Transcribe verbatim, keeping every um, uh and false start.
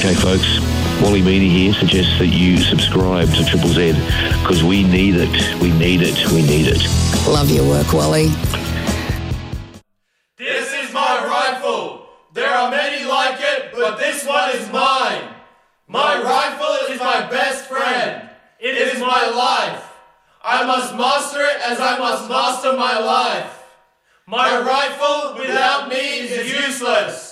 Okay, folks, Wally Meany here suggests that you subscribe to Triple Z because we need it, we need it, we need it. Love your work, Wally. This is my rifle. There are many like it, but this one is mine. My rifle is my best friend. It is my life. I must master it as I must master my life. My rifle without me is useless.